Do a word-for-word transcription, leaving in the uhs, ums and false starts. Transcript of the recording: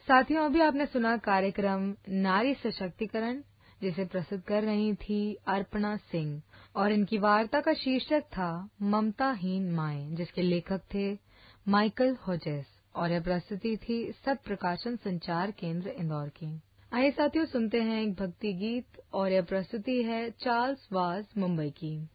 साथियों, अभी आपने सुना कार्यक्रम नारी सशक्तिकरण, जिसे प्रस्तुत कर रही थी अर्पणा सिंह, और इनकी वार्ता का शीर्षक था ममताहीन माएँ, जिसके लेखक थे माइकल होजेस, और यह प्रस्तुति थी सत प्रकाशन संचार केंद्र इंदौर की। आइए साथियों, सुनते हैं एक भक्ति गीत, और यह प्रस्तुति है चार्ल्स वाज मुंबई की।